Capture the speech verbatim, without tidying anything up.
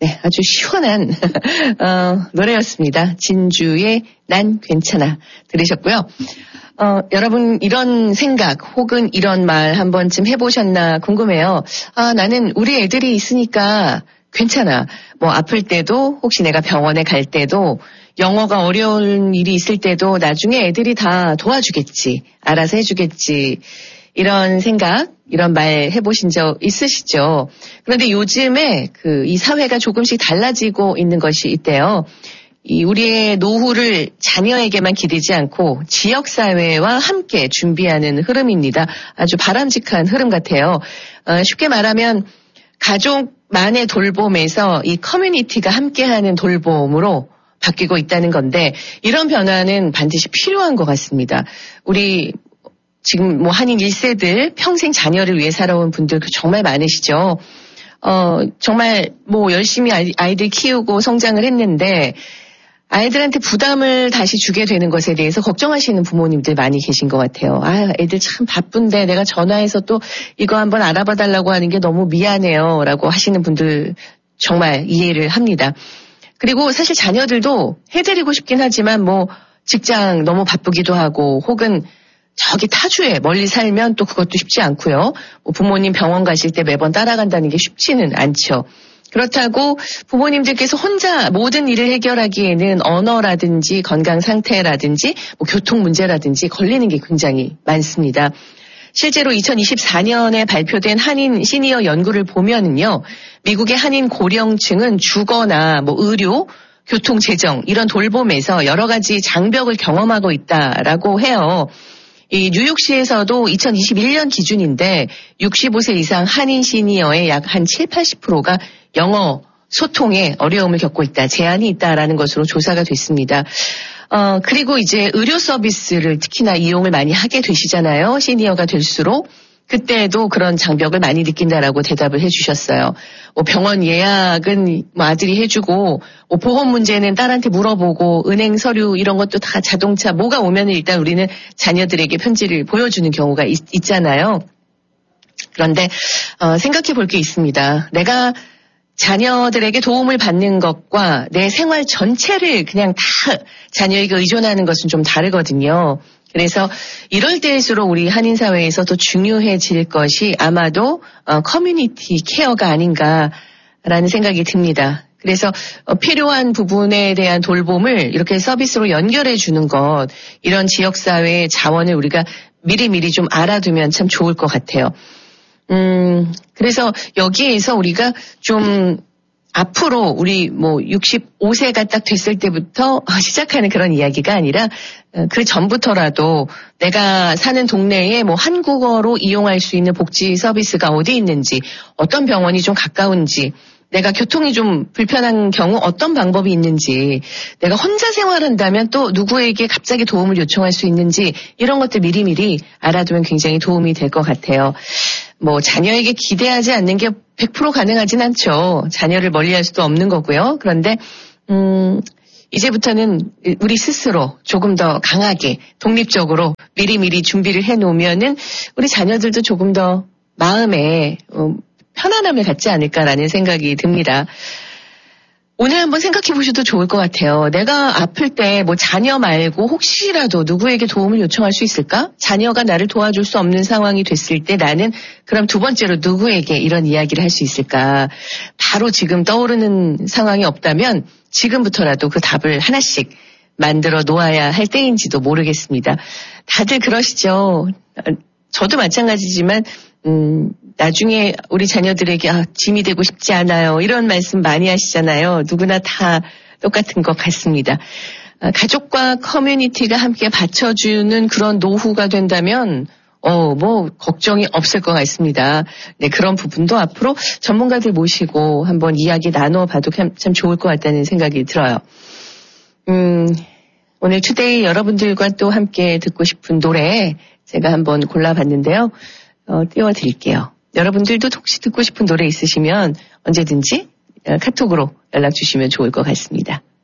네, 아주 시원한 어, 노래였습니다. 진주의 난 괜찮아 들으셨고요. 어, 여러분 이런 생각 혹은 이런 말 한 번쯤 해보셨나 궁금해요. 아, 나는 우리 애들이 있으니까 괜찮아. 뭐 아플 때도 혹시 내가 병원에 갈 때도 영어가 어려운 일이 있을 때도 나중에 애들이 다 도와주겠지. 알아서 해주겠지. 이런 생각, 이런 말 해보신 적 있으시죠? 그런데 요즘에 그 이 사회가 조금씩 달라지고 있는 것이 있대요. 이 우리의 노후를 자녀에게만 기대지 않고 지역사회와 함께 준비하는 흐름입니다. 아주 바람직한 흐름 같아요. 어, 쉽게 말하면 가족만의 돌봄에서 이 커뮤니티가 함께하는 돌봄으로 바뀌고 있다는 건데 이런 변화는 반드시 필요한 것 같습니다. 우리 지금 뭐 한인 일 세들 평생 자녀를 위해 살아온 분들 정말 많으시죠. 어, 정말 뭐 열심히 아이들 키우고 성장을 했는데 아이들한테 부담을 다시 주게 되는 것에 대해서 걱정하시는 부모님들 많이 계신 것 같아요. 아, 애들 참 바쁜데 내가 전화해서 또 이거 한번 알아봐 달라고 하는 게 너무 미안해요. 라고 하시는 분들 정말 이해를 합니다. 그리고 사실 자녀들도 해드리고 싶긴 하지만 뭐 직장 너무 바쁘기도 하고 혹은 저기 타주에 멀리 살면 또 그것도 쉽지 않고요. 뭐 부모님 병원 가실 때 매번 따라간다는 게 쉽지는 않죠. 그렇다고 부모님들께서 혼자 모든 일을 해결하기에는 언어라든지 건강 상태라든지 뭐 교통 문제라든지 걸리는 게 굉장히 많습니다. 실제로 이천이십사 년에 발표된 한인 시니어 연구를 보면은요. 미국의 한인 고령층은 주거나 뭐 의료, 교통 재정 이런 돌봄에서 여러 가지 장벽을 경험하고 있다라고 해요. 이 뉴욕시에서도 이천이십일 년 기준인데 육십오 세 이상 한인 시니어의 약 한 칠, 팔십 퍼센트가 영어 소통에 어려움을 겪고 있다, 제한이 있다라는 것으로 조사가 됐습니다. 어, 그리고 이제 의료 서비스를 특히나 이용을 많이 하게 되시잖아요. 시니어가 될수록. 그때도 그런 장벽을 많이 느낀다라고 대답을 해주셨어요. 뭐 병원 예약은 뭐 아들이 해주고 뭐 보험 문제는 딸한테 물어보고 은행 서류 이런 것도 다 자동차 뭐가 오면 일단 우리는 자녀들에게 편지를 보여주는 경우가 있, 있잖아요. 그런데 어, 생각해 볼 게 있습니다. 내가 자녀들에게 도움을 받는 것과 내 생활 전체를 그냥 다 자녀에게 의존하는 것은 좀 다르거든요. 그래서 이럴 때일수록 우리 한인 사회에서 더 중요해질 것이 아마도 어, 커뮤니티 케어가 아닌가라는 생각이 듭니다. 그래서 어, 필요한 부분에 대한 돌봄을 이렇게 서비스로 연결해 주는 것, 이런 지역사회의 자원을 우리가 미리미리 좀 알아두면 참 좋을 것 같아요. 음, 그래서 여기에서 우리가 좀 앞으로 우리 뭐 육십오 세가 딱 됐을 때부터 시작하는 그런 이야기가 아니라 그 전부터라도 내가 사는 동네에 뭐 한국어로 이용할 수 있는 복지 서비스가 어디 있는지, 어떤 병원이 좀 가까운지, 내가 교통이 좀 불편한 경우 어떤 방법이 있는지, 내가 혼자 생활한다면 또 누구에게 갑자기 도움을 요청할 수 있는지, 이런 것들 미리미리 알아두면 굉장히 도움이 될 것 같아요. 뭐 자녀에게 기대하지 않는 게 백 퍼센트 가능하진 않죠. 자녀를 멀리할 수도 없는 거고요. 그런데 음 이제부터는 우리 스스로 조금 더 강하게 독립적으로 미리미리 준비를 해놓으면은 우리 자녀들도 조금 더 마음에 음, 편안함을 갖지 않을까라는 생각이 듭니다. 오늘 한번 생각해 보셔도 좋을 것 같아요. 내가 아플 때 뭐 자녀 말고 혹시라도 누구에게 도움을 요청할 수 있을까? 자녀가 나를 도와줄 수 없는 상황이 됐을 때 나는 그럼 두 번째로 누구에게 이런 이야기를 할 수 있을까? 바로 지금 떠오르는 상황이 없다면 지금부터라도 그 답을 하나씩 만들어 놓아야 할 때인지도 모르겠습니다. 다들 그러시죠? 저도 마찬가지지만 음, 나중에 우리 자녀들에게 아, 짐이 되고 싶지 않아요. 이런 말씀 많이 하시잖아요. 누구나 다 똑같은 것 같습니다. 아, 가족과 커뮤니티가 함께 받쳐주는 그런 노후가 된다면 어, 뭐 걱정이 없을 것 같습니다. 네, 그런 부분도 앞으로 전문가들 모시고 한번 이야기 나눠봐도 참 좋을 것 같다는 생각이 들어요. 음, 오늘 투데이 여러분들과 또 함께 듣고 싶은 노래 제가 한번 골라봤는데요. 어, 띄워드릴게요. 여러분들도 혹시 듣고 싶은 노래 있으시면 언제든지 카톡으로 연락 주시면 좋을 것 같습니다.